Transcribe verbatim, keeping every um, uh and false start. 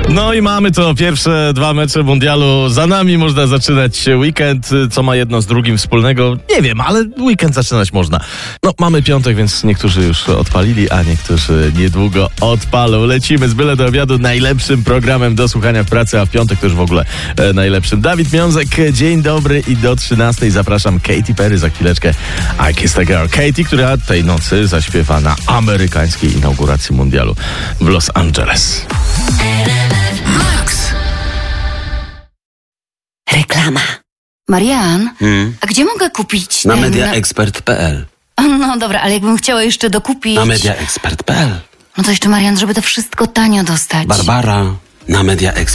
No i mamy to pierwsze dwa mecze mundialu za nami. Można zaczynać weekend, co ma jedno z drugim wspólnego. Nie wiem, ale weekend zaczynać można. No, mamy piątek, więc niektórzy już odpalili, a niektórzy niedługo odpalą. Lecimy z byle do obiadu najlepszym programem do słuchania w pracy, a w piątek też w ogóle e, najlepszym. Dawid Miązek, dzień dobry i do trzynastej zapraszam Katy Perry za chwileczkę. I Kiss the Girl. Katy, która tej nocy zaśpiewa na amerykańskiej inauguracji mundialu w Los Angeles. Reklama. Marian, Hmm? a gdzie mogę kupić Na ten... mediaexpert kropka p l. No dobra, ale jakbym chciała jeszcze dokupić... Na mediaexpert kropka p l. No to jeszcze, Marian, żeby to wszystko tanio dostać. Barbara, na mediaexpert